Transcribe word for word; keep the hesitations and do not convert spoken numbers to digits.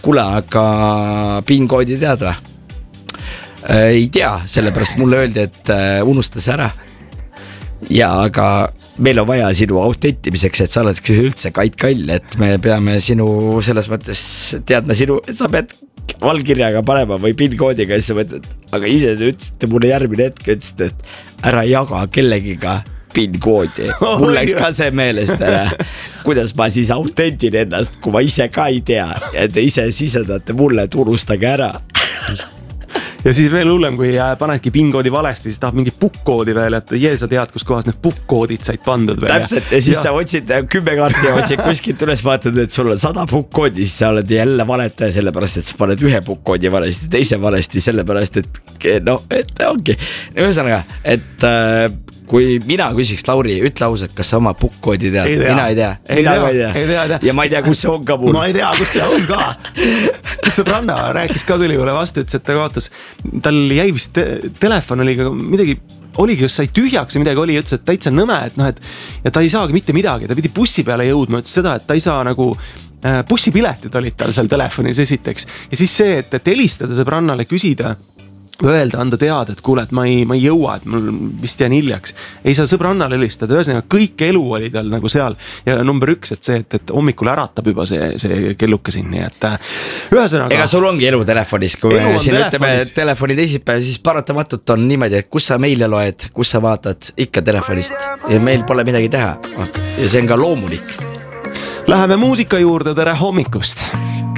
kuule, aga PIN-koodi tead või? Ei tea, sellepärast mulle öeldi, et unusta see ära. Ja aga meil on vaja sinu autentimiseks, et sa oled üldse Kait Kall, et me peame sinu selles mõttes teadma sinu, sa pead valkirjaga panema või PIN-koodiga, ja sa mõtled, aga ise te ütlesite mulle järgmine hetk, ütlesite, et ära jaga kellegiga PIN-koodi. Mul läks ka see meelest ära, kuidas ma siis autentin ennast, kui ma ise ka ei tea, ja te ise sisendate mulle, tunustage ära. Ja siis veel hullem, kui panedki PIN-koodi valesti, siis tahab mingi pukk-koodi veel, et jee, sa tead, kus kohas need pukk-koodid said pandud veel. Täpselt, ja siis ja. Sa otsid kümme kaarti ja otsid kuskilt üles vaatad, et sul on sada pukk-koodi, siis sa oled jälle valetaja sellepärast, et sa paned ühe pukk-koodi valesti, teise valesti sellepärast, et no, et ongi. Ühesõnaga, et äh, kui mina küsiks Lauri, ütle ausalt, kas sa oma pukk-koodi tead? Ei tea. Mina ei tea. Ei mina tea. Ei tea. Ei tea, tea. Ja ma ei tea, kus see on ka mul. Ma ei tea, kus see on ka. Sõbranna rääkis ka tuli mulle vastu, ütles, et ta kaotas, tal jäi vist te- telefon oli midagi, oligi just sai tühjaks ja midagi oli, ütles, et täitsa nõme, et noh, et ja ta ei saagi mitte midagi, ta pidi bussi peale jõudma, ütles seda, et ta ei saa nagu äh, bussipiletid olid tal seal telefonis esiteks ja siis see, et, et helistada sõbrannale küsida öelda, anda teada, et kuule, et ma ei, ma ei jõua, et mul vist jään hiljaks. Ei saa sõbrannale helistada, ühesõnaga kõik elu oli tal nagu seal ja number üks, et see, et, et hommikul äratab juba see, see kelluke siin, nii et ühesõnaga. Ega sul ongi elu telefonis, kui elu siin telefonis. ütleme telefoni teisipäev, siis paratamatult on niimoodi, et kus sa meile loed, kus sa vaatad ikka telefonist ja meil pole midagi teha ja see on ka loomulik. Läheme muusika juurde, tere hommikust!